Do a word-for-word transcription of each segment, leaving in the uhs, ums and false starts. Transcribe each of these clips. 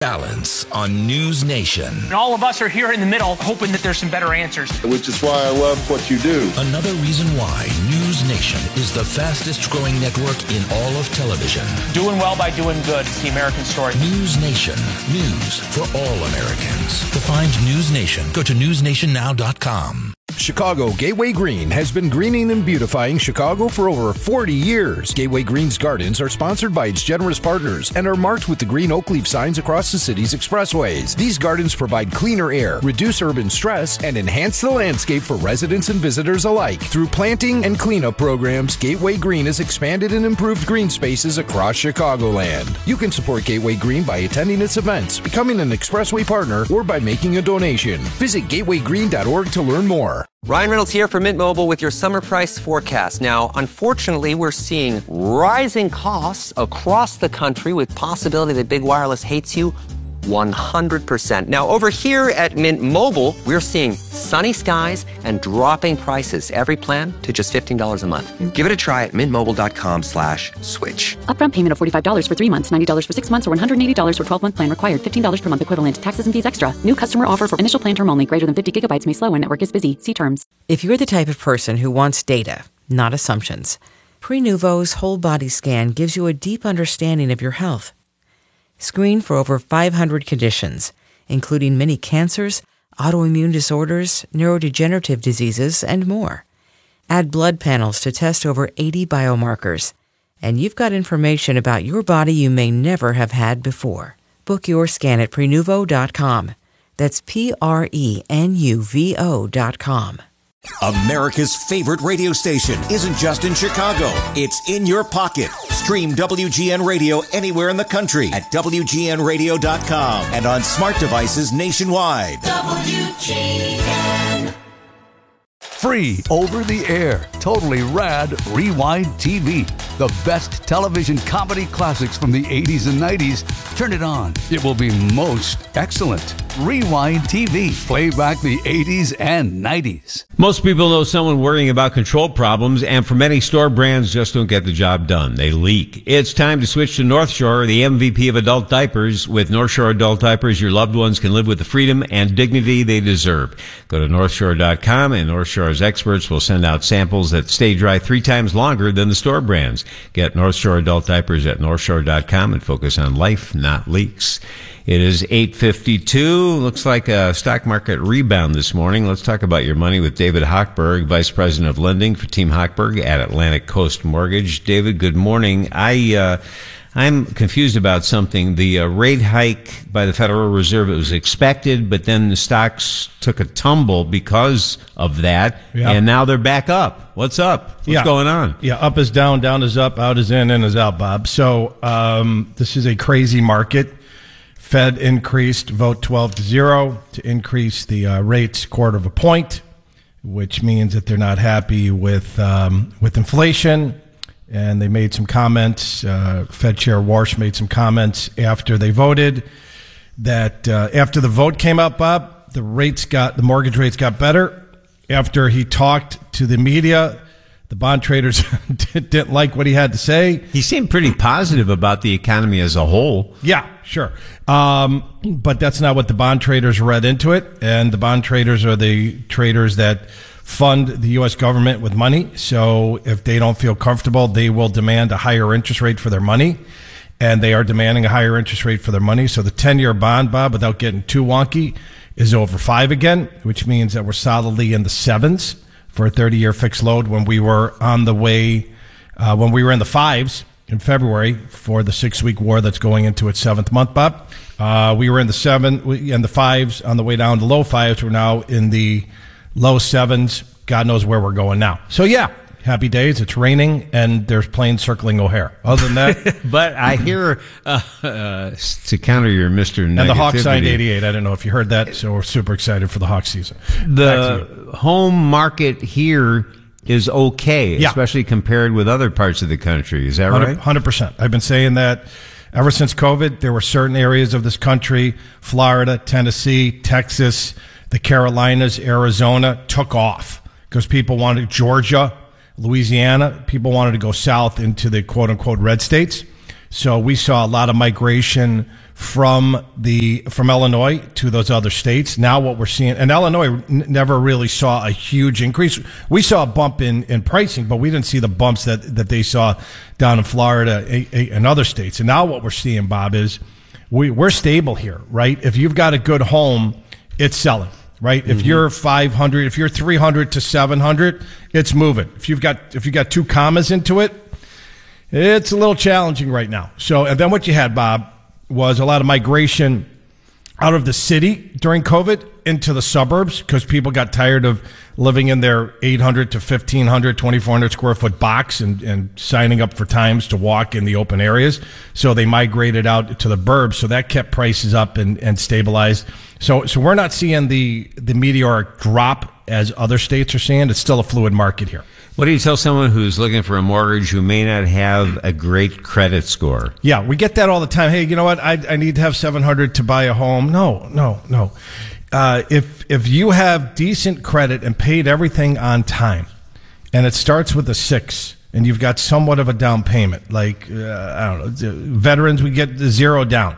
Balance on News Nation. And all of us are here in the middle hoping that there's some better answers. Which is why I love what you do. Another reason why News Nation is the fastest growing network in all of television. Doing well by doing good. It's the American story. News Nation. News for all Americans. To find News Nation, go to news nation now dot com. Chicago Gateway Green has been greening and beautifying Chicago for over forty years. Gateway Green's gardens are sponsored by its generous partners and are marked with the green oak leaf signs across the city's expressways. These gardens provide cleaner air, reduce urban stress, and enhance the landscape for residents and visitors alike. Through planting and cleanup programs, Gateway Green has expanded and improved green spaces across Chicagoland. You can support Gateway Green by attending its events, becoming an expressway partner, or by making a donation. Visit gateway green dot org to learn more. Ryan Reynolds here for Mint Mobile with your summer price forecast. Now, unfortunately, we're seeing rising costs across the country with possibility that big wireless hates you one hundred percent. Now, over here at Mint Mobile, we're seeing sunny skies and dropping prices. Every plan to just fifteen dollars a month. Give it a try at mintmobile.com slash switch. Upfront payment of forty-five dollars for three months, ninety dollars for six months, or one hundred eighty dollars for twelve-month plan required. fifteen dollars per month equivalent. Taxes and fees extra. New customer offer for initial plan term only. Greater than fifty gigabytes may slow when network is busy. See terms. If you're the type of person who wants data, not assumptions, Prenuvo's whole body scan gives you a deep understanding of your health. Screen for over five hundred conditions, including many cancers, autoimmune disorders, neurodegenerative diseases, and more. Add blood panels to test over eighty biomarkers, and you've got information about your body you may never have had before. Book your scan at prenuvo dot com. That's P R E N U V O dot com. America's favorite radio station isn't just in Chicago. It's in your pocket. Stream W G N Radio anywhere in the country at W G N radio dot com and on smart devices nationwide. W G N. Free over the air, totally rad Rewind T V. The best television comedy classics from the eighties and nineties. Turn it on. It will be most excellent. Rewind T V. Play back the eighties and nineties. Most people know someone worrying about control problems, and for many, store brands just don't get the job done. They leak. It's time to switch to North Shore, the M V P of adult diapers. With North Shore adult diapers, your loved ones can live with the freedom and dignity they deserve. Go to north shore dot com, and North Shore's experts will send out samples that stay dry three times longer than the store brands. Get North Shore adult diapers at north shore dot com and focus on life, not leaks. It is eight fifty-two. Looks like a stock market rebound this morning. Let's talk about your money with David Hochberg, Vice President of Lending for Team Hochberg at Atlantic Coast Mortgage. David, good morning. I, uh, I'm confused about something. The uh, rate hike by the Federal Reserve, it was expected, but then the stocks took a tumble because of that, yeah. And now they're back up. What's up? What's yeah. going on? Yeah, up is down, down is up, out is in, in is out, Bob. So um, this is a crazy market. Fed increased vote twelve to zero to increase the uh, rates quarter of a point, which means that they're not happy with um, with inflation. And they made some comments. Uh, Fed Chair Warsh made some comments after they voted that uh, after the vote came up, Bob, the rates got the mortgage rates got better. After he talked to the media, the bond traders didn't like what he had to say. He seemed pretty positive about the economy as a whole. Yeah, sure. Um, but that's not what the bond traders read into it. And the bond traders are the traders that fund the U S government with money. So if they don't feel comfortable, they will demand a higher interest rate for their money. And they are demanding a higher interest rate for their money. So the ten-year bond, Bob, without getting too wonky, is over five again, which means that we're solidly in the sevens for a thirty-year fixed load when we were on the way, uh, when we were in the fives in February for the six-week war that's going into its seventh month, Bob. Uh, we were in the seven, in the fives on the way down to low fives. We're now in the low sevens. God knows where we're going now. So, yeah, happy days. It's raining, and there's planes circling O'Hare. Other than that. But I hear, uh, uh, to counter your Mister Negativity. And the Hawks signed eighty-eight. I don't know if you heard that, so we're super excited for the Hawks season. The home market here is okay, yeah. especially compared with other parts of the country. Is that right? one hundred percent. I've been saying that ever since COVID. There were certain areas of this country, Florida, Tennessee, Texas, the Carolinas, Arizona, took off because people wanted Georgia, Louisiana, people wanted to go south into the quote-unquote red states. So we saw a lot of migration from the from Illinois to those other states. Now what we're seeing, and Illinois n- never really saw a huge increase. We saw a bump in, in pricing, but we didn't see the bumps that, that they saw down in Florida a, a, and other states. And now what we're seeing, Bob, is we, we're stable here, right? If you've got a good home, it's selling, right? Mm-hmm. If you're five hundred, if you're three hundred to seven hundred, it's moving. If you've got if you've got two commas into it, it's a little challenging right now. So, and then what you had, Bob, was a lot of migration out of the city during COVID into the suburbs because people got tired of living in their eight hundred to fifteen hundred, twenty-four hundred square foot box and, and signing up for times to walk in the open areas. So they migrated out to the burbs. So that kept prices up and, and stabilized. So, so we're not seeing the, the meteoric drop as other states are seeing. It's still a fluid market here. What do you tell someone who's looking for a mortgage who may not have a great credit score? Yeah, we get that all the time. Hey, you know what? I, I need to have seven hundred to buy a home. No, no, no. Uh, if if you have decent credit and paid everything on time, and it starts with a six, and you've got somewhat of a down payment, like, uh, I don't know, veterans, we get the zero down.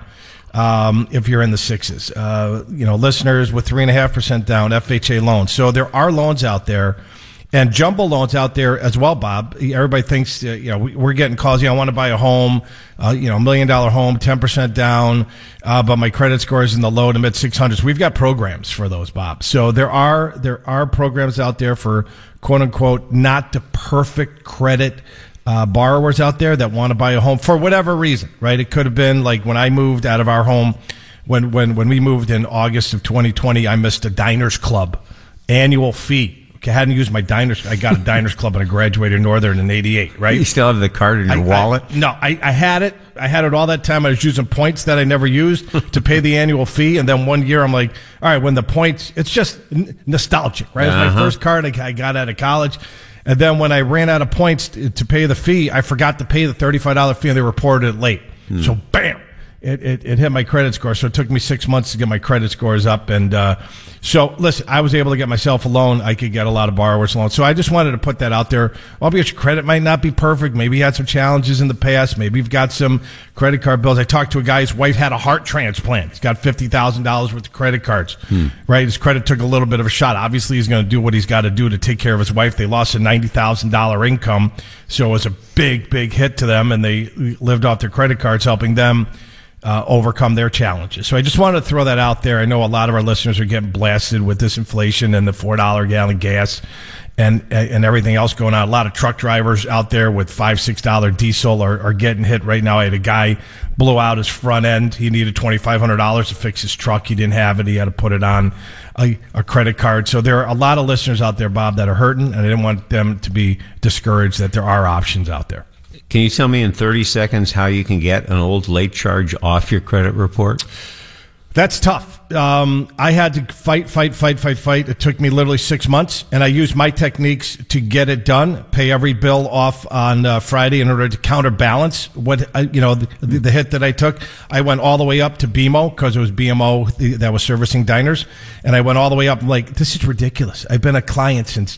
Um, if you're in the sixes, uh, you know, listeners with three and a half percent down, F H A loans. So there are loans out there. And jumbo loans out there as well, Bob. Everybody thinks, uh, you know, we, we're getting calls. You know, I want to buy a home, uh, you know, a million dollar home, ten percent down, uh, but my credit score is in the low to mid six hundreds. We've got programs for those, Bob. So there are there are programs out there for quote unquote not the perfect credit uh, borrowers out there that want to buy a home for whatever reason, right? It could have been like when I moved out of our home, when when when we moved in August of twenty twenty, I missed a Diners Club annual fee. I hadn't used my Diners. I got a Diners Club and I graduated Northern in eighty-eight, right? You still have the card in your I, wallet? I, no, I, I had it. I had it all that time. I was using points that I never used to pay the annual fee. And then one year I'm like, all right, when the points, it's just n- nostalgic, right? It was uh-huh. my first card I, I got out of college. And then when I ran out of points to, to pay the fee, I forgot to pay the thirty-five dollars fee and they reported it late. Hmm. So bam, it, it, it hit my credit score. So it took me six months to get my credit scores up. And, uh, So, listen, I was able to get myself a loan. I could get a lot of borrowers loans. So I just wanted to put that out there. Albeit your credit might not be perfect. Maybe you had some challenges in the past. Maybe you've got some credit card bills. I talked to a guy, his wife had a heart transplant. He's got fifty thousand dollars worth of credit cards, hmm. right? His credit took a little bit of a shot. Obviously, he's going to do what he's got to do to take care of his wife. They lost a ninety thousand dollars income. So it was a big, big hit to them, and they lived off their credit cards, helping them Uh, overcome their challenges. So I just wanted to throw that out there. I know a lot of our listeners are getting blasted with this inflation and the four dollars a gallon gas and and everything else going on. A lot of truck drivers out there with five dollars, six dollars diesel are, are getting hit right now. I had a guy blow out his front end. He needed twenty-five hundred dollars to fix his truck. He didn't have it. He had to put it on a, a credit card. So there are a lot of listeners out there, Bob, that are hurting, and I didn't want them to be discouraged that there are options out there. Can you tell me in thirty seconds how you can get an old late charge off your credit report? That's tough. Um, I had to fight, fight, fight, fight, fight. It took me literally six months, and I used my techniques to get it done. Pay every bill off on uh, Friday in order to counterbalance what uh, you know the, the hit that I took. I went all the way up to B M O because it was B M O that was servicing diners, and I went all the way up. I'm like, this is ridiculous. I've been a client since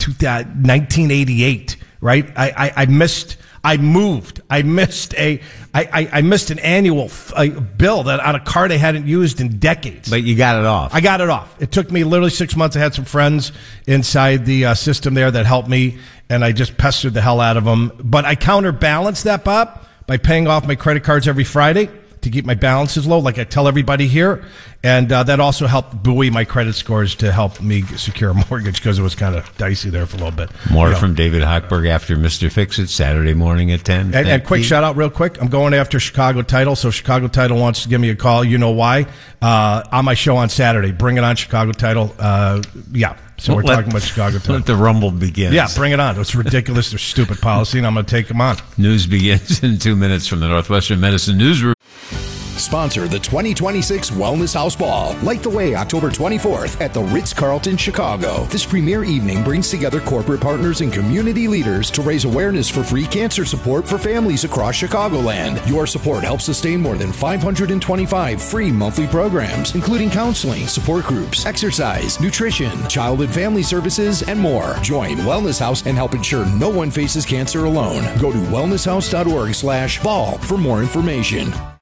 nineteen eighty-eight. Right? I, I, I missed. I moved. I missed a. I, I, I missed an annual f- a bill that on a card I hadn't used in decades. But you got it off. I got it off. It took me literally six months. I had some friends inside the uh, system there that helped me, and I just pestered the hell out of them. But I counterbalanced that, Bob, by paying off my credit cards every Friday to keep my balances low, like I tell everybody here. And uh, that also helped buoy my credit scores to help me secure a mortgage because it was kind of dicey there for a little bit. More you know. from David Hochberg after Mister Fix-It, Saturday morning at ten. And, and quick shout out real quick. I'm going after Chicago Title. So if Chicago Title wants to give me a call, you know why. Uh, on my show on Saturday. Bring it on, Chicago Title. Uh, yeah. So we're let, talking about Chicago Title. Let the rumble begin. Yeah, bring it on. It's ridiculous. Their stupid policy, and I'm going to take them on. News begins in two minutes from the Northwestern Medicine Newsroom. sponsor the twenty twenty-six Wellness House Ball. Light the way October twenty-fourth at the Ritz-Carlton, Chicago. This premier evening brings together corporate partners and community leaders to raise awareness for free cancer support for families across Chicagoland. Your support helps sustain more than five hundred twenty-five free monthly programs, including counseling, support groups, exercise, nutrition, child and family services, and more. Join Wellness House and help ensure no one faces cancer alone. Go to wellness house dot org slash ball for more information.